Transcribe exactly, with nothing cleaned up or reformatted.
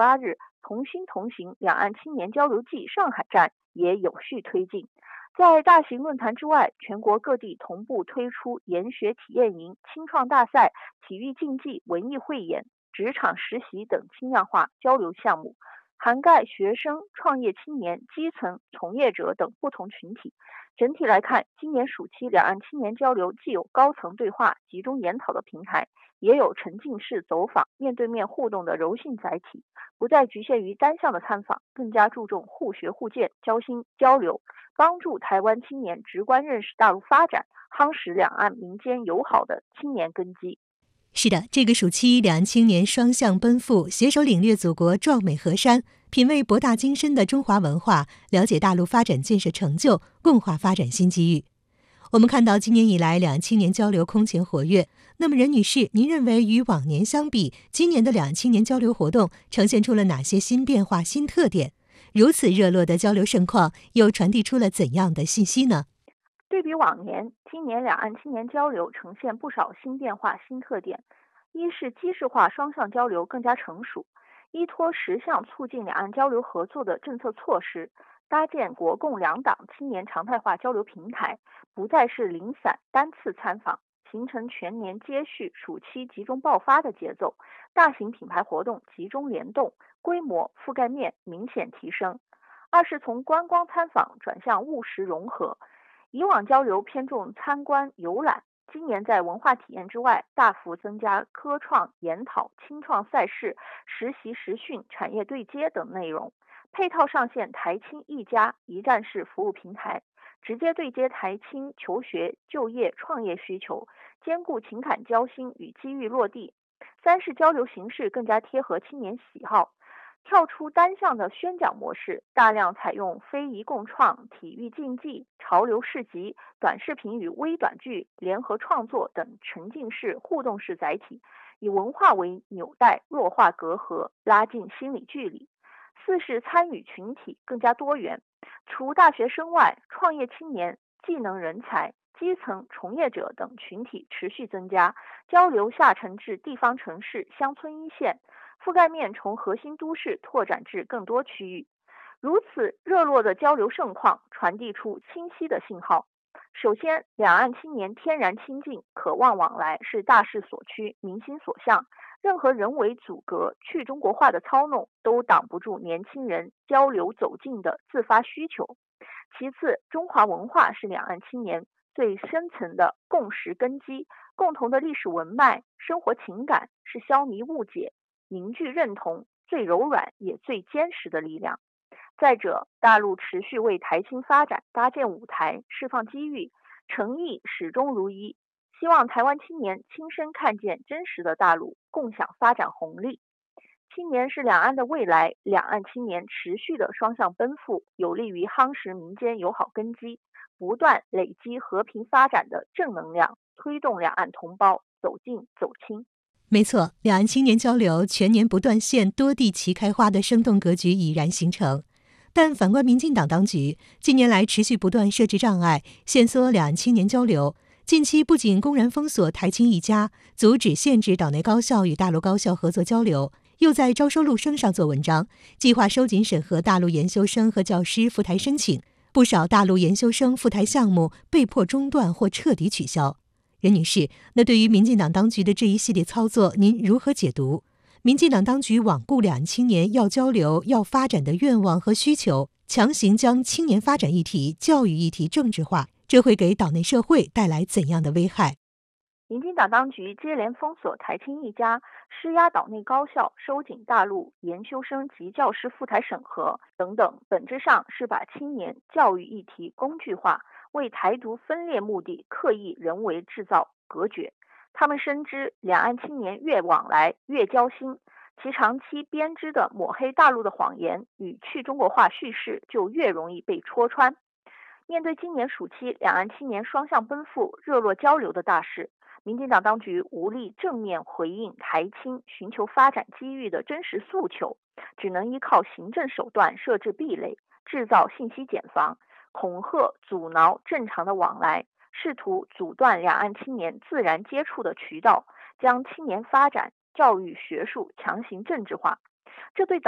八日，同心同行两岸青年交流季上海站也有序推进。在大型论坛之外，全国各地同步推出研学体验营、青创大赛、体育竞技、文艺汇演、职场实习等轻量化交流项目，涵盖学生、创业青年、基层从业者等不同群体。整体来看，今年暑期两岸青年交流既有高层对话、集中研讨的平台，也有沉浸式走访、面对面互动的柔性载体，不再局限于单向的参访，更加注重互学互鉴、交心交流，帮助台湾青年直观认识大陆发展，夯实两岸民间友好的青年根基。 是的，这个暑期，两岸青年双向奔赴，携手领略祖国壮美河山，品味博大精深的中华文化，了解大陆发展建设成就，共话发展新机遇。我们看到今年以来两岸青年交流空前活跃，那么任女士，您认为与往年相比，今年的两岸青年交流活动呈现出了哪些新变化、新特点？如此热络的交流盛况，又传递出了怎样的信息呢？ 对比往年，今年两岸青年交流呈现不少新变化、新特点。一是机制化双向交流更加成熟，依托十项促进两岸交流合作的政策措施，搭建国共两党青年常态化交流平台，不再是零散单次参访，形成全年接续、暑期集中爆发的节奏。大型品牌活动集中联动，规模覆盖面明显提升。二是从观光参访转向务实融合，以往交流偏重参观游览，今年在文化体验之外，大幅增加科创、研讨、青创赛事、实习实训、产业对接等内容，配套上线台青一家一站式服务平台，直接对接台青求学、就业、创业需求，兼顾情感交心与机遇落地。三是交流形式更加贴合青年喜好，跳出单向的宣讲模式，大量采用非遗共创、体育竞技、潮流市集、短视频与微短剧联合创作等沉浸式、互动式载体，以文化为纽带，弱化隔阂，拉近心理距离。四是参与群体更加多元，除大学生外，创业青年、技能人才、基层从业者等群体持续增加，交流下沉至地方城市、乡村一线，覆盖面从核心都市拓展至更多区域。如此热络的交流盛况，传递出清晰的信号。首先，两岸青年天然亲近，渴望往来，是大势所趋、民心所向。任何人为阻隔、去中国化的操弄，都挡不住年轻人交流走近的自发需求。其次，中华文化是两岸青年最深层的共识根基，共同的历史文脉、生活情感是消弭误解、凝聚认同最柔软也最坚实的力量。再者，大陆持续为台青发展搭建舞台、释放机遇，诚意始终如一，希望台湾青年亲身看见真实的大陆，共享发展红利。青年是两岸的未来，两岸青年持续的双向奔赴，有利于夯实民间友好根基，不断累积和平发展的正能量，推动两岸同胞走近走亲。 没错，两岸青年交流全年不断线、多地齐开花的生动格局已然形成。但反观民进党当局，近年来持续不断设置障碍，限缩两岸青年交流。近期不仅公然封锁台青一家，阻止限制岛内高校与大陆高校合作交流，又在招收录生上做文章，计划收紧审核大陆研修生和教师赴台申请。不少大陆研修生赴台项目被迫中断或彻底取消。任女士，那对于民进党当局的这一系列操作，您如何解读？民进党当局罔顾两岸青年要交流、要发展的愿望和需求，强行将青年发展议题、教育议题政治化，这会给岛内社会带来怎样的危害？ 民进党当局接连封锁台青一家，施压岛内高校收紧大陆研修生及教师赴台审核等等，本质上是把青年教育议题工具化，为台独分裂目的刻意人为制造隔绝。他们深知两岸青年越往来越交心，其长期编织的抹黑大陆的谎言与去中国化叙事就越容易被戳穿。面对今年暑期两岸青年双向奔赴、热络交流的大势，民进党当局无力正面回应台青寻求发展机遇的真实诉求，只能依靠行政手段设置壁垒，制造信息茧房，恐吓阻挠正常的往来，试图阻断两岸青年自然接触的渠道，将青年发展、教育、学术强行政治化。这对